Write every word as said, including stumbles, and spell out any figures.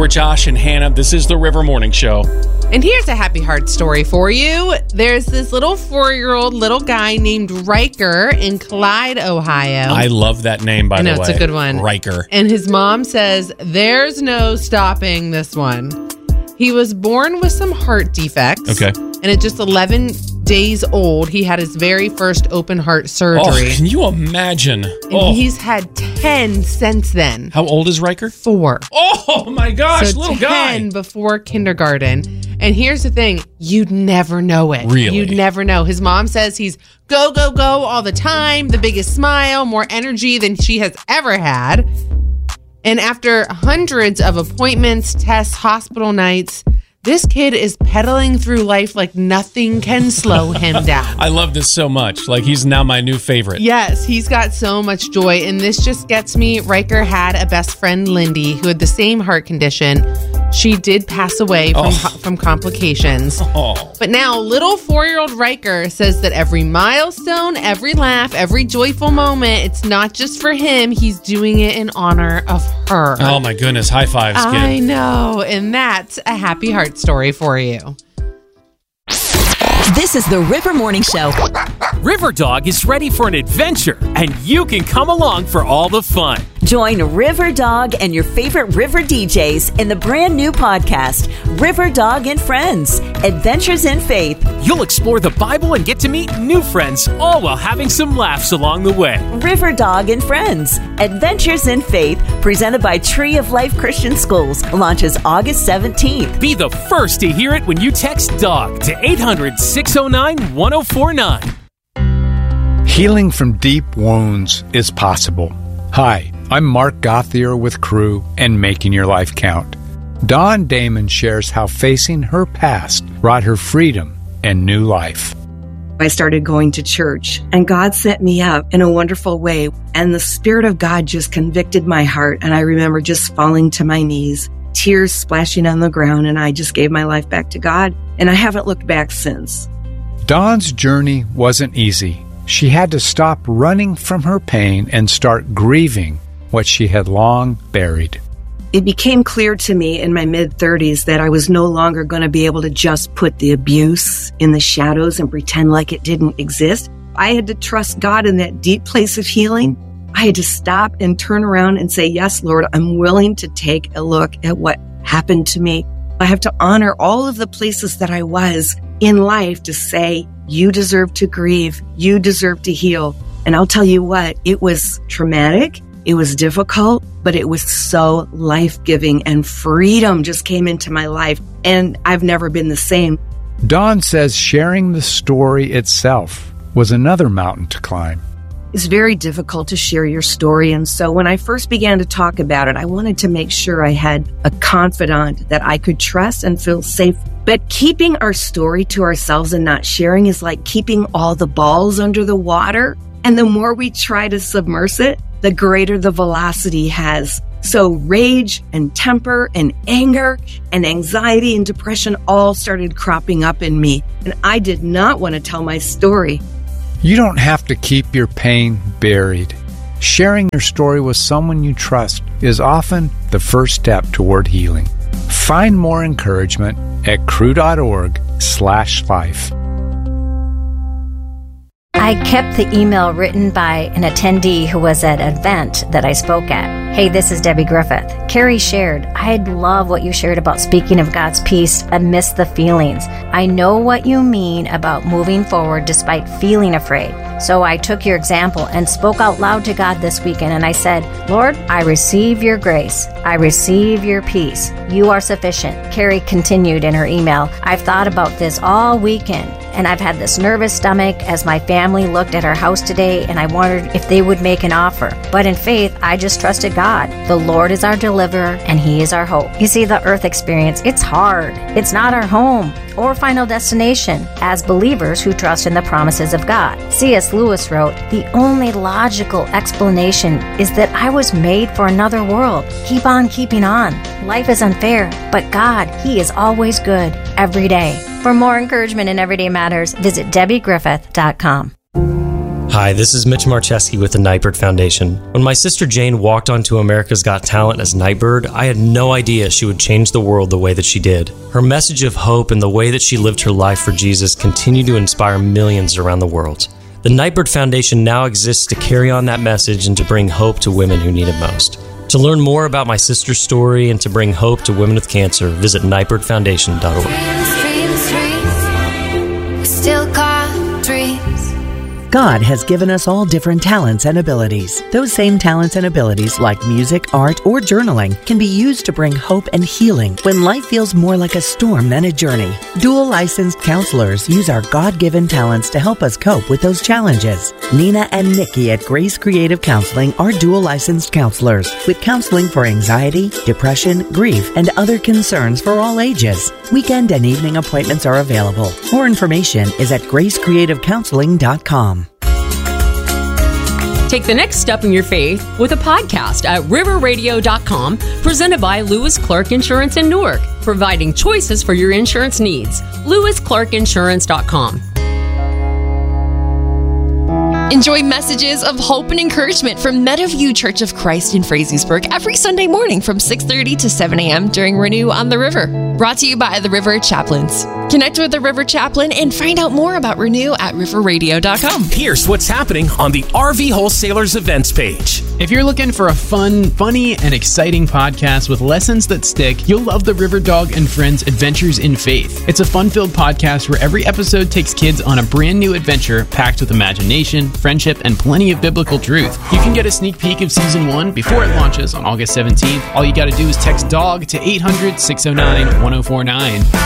we're Josh and Hannah. This is the River Morning Show. And here's a happy heart story for you. There's this little four-year-old little guy named Riker in Clyde, Ohio. I love that name, by I know, the way. it's a good one. Riker. And his mom says, there's no stopping this one. He was born with some heart defects. Okay. And at just eleven days old, he had his very first open heart surgery. Oh, can you imagine? And oh. he's had ten since then. How old is Riker? Four. Oh, my gosh, so little ten guy. before kindergarten. And here's the thing, you'd never know it. Really? You'd never know. His mom says he's go, go, go all the time, the biggest smile, more energy than she has ever had. And after hundreds of appointments, tests, hospital nights, this kid is pedaling through life like nothing can slow him down. I love this so much. Like, he's now my new favorite. Yes, he's got so much joy. And this just gets me. Riker had a best friend, Lindy, who had the same heart condition. She did pass away from, Oh. from complications. Oh. But now, little four-year-old Riker says that every milestone, every laugh, every joyful moment, it's not just for him. He's doing it in honor of her. Oh, my goodness. High fives, kid. I know. And that's a happy heart story for you. This is the River Morning Show. River Dog is ready for an adventure, and you can come along for all the fun. Join River Dog and your favorite river D Js in the brand new podcast, River Dog and Friends, Adventures in Faith. You'll explore the Bible and get to meet new friends, all while having some laughs along the way. River Dog and Friends, Adventures in Faith, presented by Tree of Life Christian Schools, launches August seventeenth. Be the first to hear it when you text DOG to eight hundred, six oh nine, one oh four nine. Healing from deep wounds is possible. Hi, I'm Mark Gothier with Crew and Making Your Life Count. Dawn Damon shares how facing her past brought her freedom and new life. I started going to church, and God set me up in a wonderful way, and the Spirit of God just convicted my heart, and I remember just falling to my knees, tears splashing on the ground, and I just gave my life back to God, and I haven't looked back since. Dawn's journey wasn't easy. She had to stop running from her pain and start grieving what she had long buried. It became clear to me in my mid-thirties that I was no longer going to be able to just put the abuse in the shadows and pretend like it didn't exist. I had to trust God in that deep place of healing. I had to stop and turn around and say, yes, Lord, I'm willing to take a look at what happened to me. I have to honor all of the places that I was in life to say, you deserve to grieve. You deserve to heal. And I'll tell you what, it was traumatic. It was difficult, but it was so life-giving, and freedom just came into my life, and I've never been the same. Dawn says sharing the story itself was another mountain to climb. It's very difficult to share your story, and so when I first began to talk about it, I wanted to make sure I had a confidant that I could trust and feel safe. But keeping our story to ourselves and not sharing is like keeping all the balls under the water, and the more we try to submerge it, the greater the velocity has. So rage and temper and anger and anxiety and depression all started cropping up in me. And I did not want to tell my story. You don't have to keep your pain buried. Sharing your story with someone you trust is often the first step toward healing. Find more encouragement at crew.org slash life. I kept the email written by an attendee who was at an event that I spoke at. Hey, this is Debbie Griffith. Carrie shared, I love what you shared about speaking of God's peace amidst the feelings. I know what you mean about moving forward despite feeling afraid. So I took your example and spoke out loud to God this weekend, and I said, Lord, I receive your grace. I receive your peace. You are sufficient. Carrie continued in her email, I've thought about this all weekend, and I've had this nervous stomach as my family looked at our house today, and I wondered if they would make an offer. But in faith, I just trusted God. The Lord is our deliverer, and He is our hope. You see, the earth experience, it's hard. It's not our home or final destination as believers who trust in the promises of God. C S Lewis wrote, the only logical explanation is that I was made for another world. Keep on keeping on. Life is unfair, but God, He is always good every day. For more encouragement in everyday matters, visit debbie griffith dot com. Hi, this is Mitch Marcheski with the Nightbird Foundation. When my sister Jane walked onto America's Got Talent as Nightbird, I had no idea she would change the world the way that she did. Her message of hope and the way that she lived her life for Jesus continue to inspire millions around the world. The Nightbird Foundation now exists to carry on that message and to bring hope to women who need it most. To learn more about my sister's story and to bring hope to women with cancer, visit nightbird foundation dot org. Still got dreams. God has given us all different talents and abilities. Those same talents and abilities, like music, art, or journaling, can be used to bring hope and healing when life feels more like a storm than a journey. Dual licensed counselors use our God-given talents to help us cope with those challenges. Nina and Nikki at Grace Creative Counseling are dual licensed counselors with counseling for anxiety, depression, grief, and other concerns for all ages. Weekend and evening appointments are available. More information is at grace creative counseling dot com. Take the next step in your faith with a podcast at river radio dot com, presented by Lewis Clark Insurance in Newark, providing choices for your insurance needs. lewis clark insurance dot com. Enjoy messages of hope and encouragement from Meadowview Church of Christ in Frazeysburg every Sunday morning from six thirty to seven a.m. during Renew on the River. Brought to you by the River Chaplains. Connect with the River Chaplain and find out more about Renew at river radio dot com. Here's what's happening on the R V Wholesalers events page. If you're looking for a fun, funny, and exciting podcast with lessons that stick, you'll love the River Dog and Friends Adventures in Faith. It's a fun-filled podcast where every episode takes kids on a brand new adventure packed with imagination, friendship, and plenty of biblical truth. You can get a sneak peek of season one before it launches on August seventeenth. All you got to do is text DOG to eight hundred, six oh nine, one oh four nine.